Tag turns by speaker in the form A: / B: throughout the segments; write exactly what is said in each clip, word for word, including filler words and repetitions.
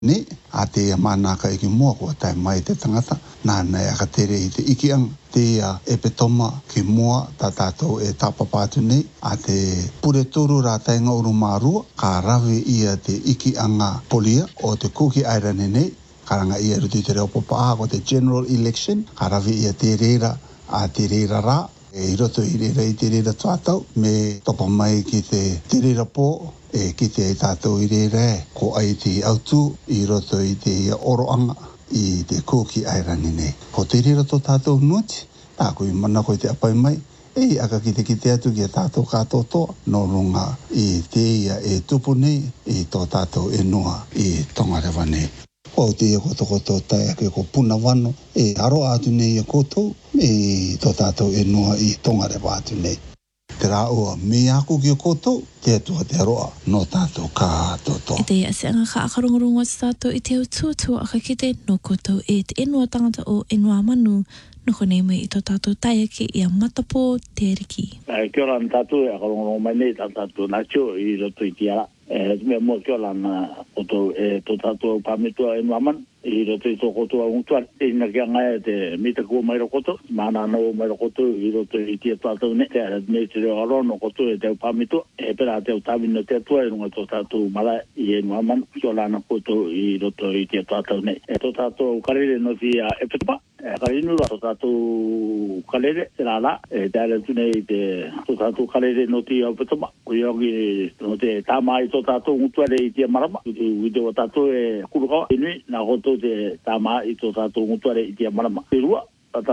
A: Ni a te mana ka iki mua ko tai mai te tangata na nei aka tere i te iki ang te uh, e petoma ki mua ta tātou e tapapatu nei a te pure turu rā tainga uru mārua ka rawe ia te iki anga polia o te Cookie Island nei karanga ia ruti te reo popa ko te general election ka rawe ia te reira a te reira rā e roto i reira i te reira tātou me topa mai ki te te reira pō e ki te tātou i reira ko ai te autu i roto i te oroanga i te Cookie Island nei. Ko te reira tō tātou nuati, tā koe mana koe te apai mai, e aka ki te ki te atu ki a tātou kātotoa, no runga i te ia e tupu nei, i tō tātou e noa i Tongarewa nei. Ko te ia koto koto tai ake ko puna wano, e aro atu nei a koto, e tō tātou e noa i Tongarewa atu nei. Te rā ua me aku ki o koto, te atua te aroa no tātou kā toto.
B: E te ase anga ka akarongorongo te tātou i te au tuatua aka ki te no koto e te enua tangata o enua manu no konei mai i tō tātou taiake i a matapo te riki.
C: Kia ora tātou e akarongorongo mai nei tātou nātio i roto i tiara. E mea mua kia ora na koto e tō tātou pāmetua enua manu. I roto i tō koto a untuar, e ina kia ngai te mita kua mai rokoto, mana nau mai rokoto, i roto i tia tātou ne, te ara nei te reo arono koto e teo pāmitua, e pera teo tāwina te atua, e runga tō tātou mara i e nuaman, kio lana koto i roto i tia tātou ne. E tō tātou karere no ti a e petupa, e karinu la tō tātou karere, te rāla, e te ara tune i te tō tātou karere no ti a petupa, koi ongi no te tāma i tō tātou untuare i tia marama, i te uite o tātou e kurukawa, e nui, nā koto te tama i tō tātou ngutuare i tia marama. Te rua,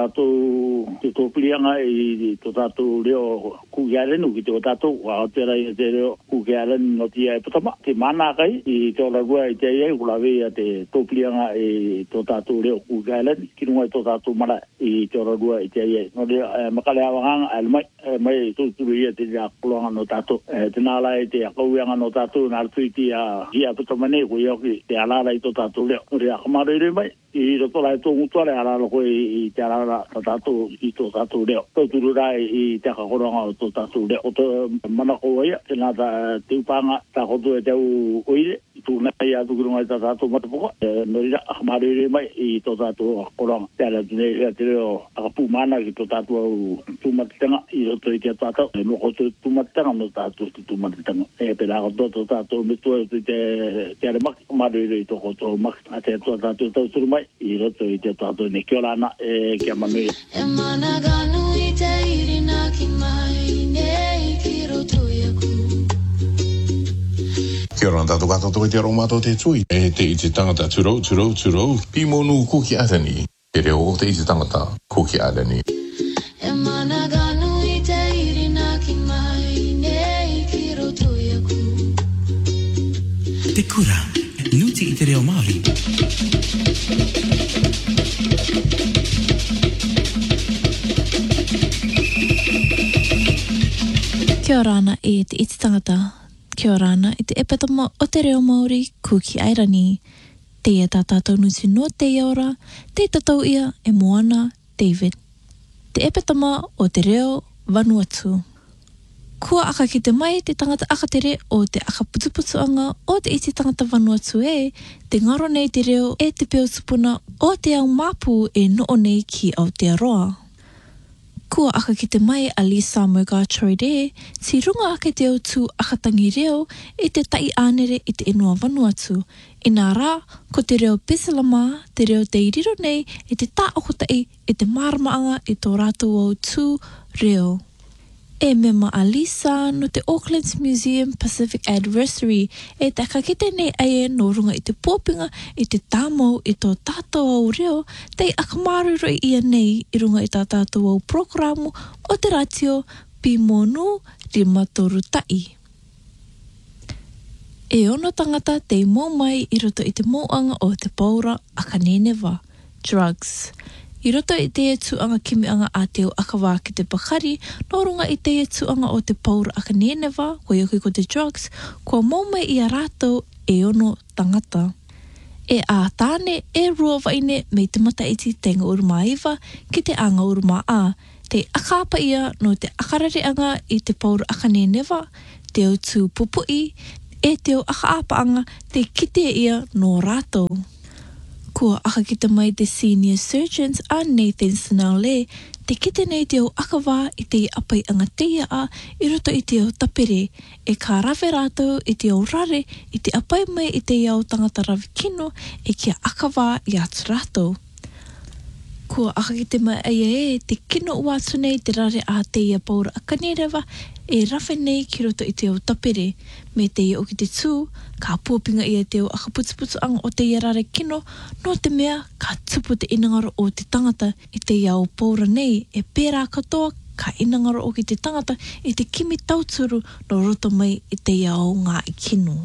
C: tātou te tōpilianga i tō tātou reo kukiarenu ki te o tātou, wa o tera i te reo kukiarenu no tia e patama. Te mana kai i te ora rua i te iei, kulawe i te tōpilianga i tō tātou reo kukiarenu, ki runga i tō tātou mara i te ora rua i te iei. No reo, makale awanganga, ai mai, mai tūturu i te rea kulanga no tātou. Te nāla i te akauianga no tātou, nā ratu i te ia patama nei, ko i oki te alala i tō tātou reo. No rea, kamaro i mai, i roto lai tō ngutuare alala koe i te alala tā tātou i tō tātou reo. Tō turu rai i te akakoronga o tō tātou reo. O tō manako oia, tēnā tā te upanga tā koto e te au oire, i tū nei a tukurunga i tā tātou matapoka. No rira, akamaro i mai i tō tātou akakoronga. Te ala tūne rea te reo akapū mana ki tō tātou au tūmatitanga i roto i te tātou. E moko tō tūmatitanga no tātou ki tūmatitanga. E pera ako tō tātou metua i te are maki, akamaro i tō koto maki. A te tō tātou tau turu mai i roto i te tātou ne kia lana e kia manui.
D: E mana ganu i te irina ki mai nei ki roto i aku.
E: Kia ora tātou kātou i te aro mātou te tui. E te i te tangata turou, turou, turou. Pi monu Cookie Island. Te reo o te i te tangata Cookie Island.
D: E mana ganu i te irina ki mai nei ki roto i aku.
F: Te kura, nuti i te reo Māori.
B: Kia ora ana e te iti tangata. Kia ora ana e te epatama o te reo Māori Cookie Island. Te ia tā tātou nusi no te ora, te tatau ia e Moana David. Te epatama o te reo Vanuatu. Kua aka ki te mai te tangata akatere o te aka putuputuanga o te iti tangata Vanuatu e, te ngaro nei te reo e te peo tupuna o te au mapu e noo nei ki Aotearoa. Kua aka ki te mai a Lisa Murgatroyd, si runga ake te au tū akatangi reo e te tai ānere i te inua Vanuatu. I nā rā, ko te reo Pesalama, te reo te iriro nei e te tā okotai e te maramaanga i tō rātou au tū reo. E mema a Lisa no te Auckland's Museum Pacific Anniversary e te kakite nei aie no runga i te pōpinga i te tāmau i tō tātou au reo te akamaruroi ia nei i runga i tā tātou au programu o te ratio Pi monu rimatoru tai. E ono tangata te mō mai i roto i te mōanga o te paura akanenewa, drugs. I roto i te tuanga kimianga a teo akawā ki te pakari, no runga i te tuanga o te paura akanenewa, ko yoki ko te drugs, kua mōmai i a rātou e ono tangata. E a tāne e rua waine mei te mata iti te ngā urumaiwa ki te anga uruma a, te akapa ia no te akarareanga i te paura akanenewa, te au tū pupui, e teo aka apaanga te kite ia no rātou. Kua aka kita mai te senior surgeons a Nathan Snell te kite nei teo aka wā i te apai anga teia a i roto i teo tapere e ka rawe rātou i teo rare i te apai mai i te iau tangata rawi kino e kia aka wā i atu rātou. Kua aka kite mai aia e te kino uatu nei te rare a teia paura a kanerewa e rawe nei ki roto i teo tapere me teia o ki te tū ka puapinga ia teo aka putuputu anga o teia rare kino no te mea ka tupu te inangaro o te tangata i te iau paura nei e pērā katoa ka inangaro o ki te tangata i te kimi tauturu no roto mai i te iau ngā i kino.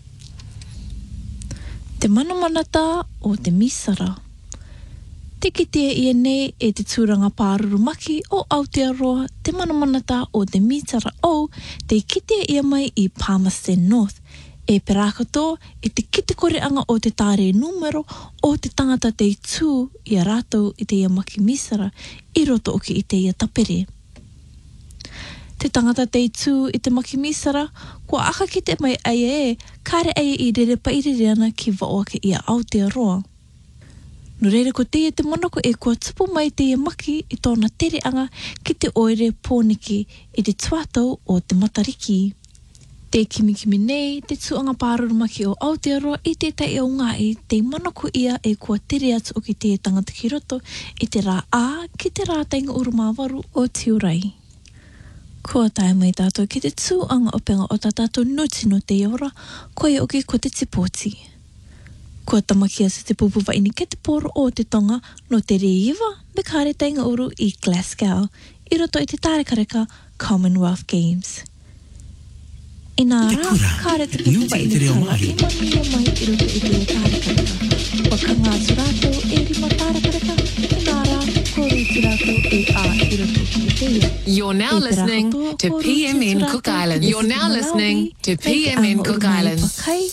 B: Te manamanata o te misara. Te kitea ia nei e te tūranga pāruru maki o Aotearoa te manamanata o te mitara o te kitea ia mai i Palmerston North. E perakato e te kite koreanga o te tāre numero o te tangata te tū i a rātou i te ia maki misara i roto oki i te ia tapere. Te tangata te tū i te maki misara, kua aka kite mai aia e, kare aia i rere pairireana ki waoake i a Aotearoa. No reire ko te te monoko e kua tupu mai te ia maki i tōna tereanga ki te oire pōniki i te tuatau o te matariki. Te kimikimi nei, te tuanga pāruru maki o Aotearoa i te tai o ngai, te monoko ia e kua tere atu o ki te tangata ki roto i te rā ā ki te rā tainga urumāwaru o Tiurai. Kua tae mai tātou ki te tuanga o penga o tātou nuti no te ora, koe o ki ko te tipoti. Kua tamakia sa te pupuwa ini ke te poro o te tonga no te reiwa me kāre tainga uru i Glasgow, i roto i te tārekareka Commonwealth Games. I nā rā, kāre te pupuwa ini kala i mania mai i roto i te tārekareka. Wa ka ngātu rātou e rima tārekareka, i nā rā, kore i rātou e a i roto i te ia.
G: You're now listening to P M N Cook Islands. You're now listening to P M N Cook Islands.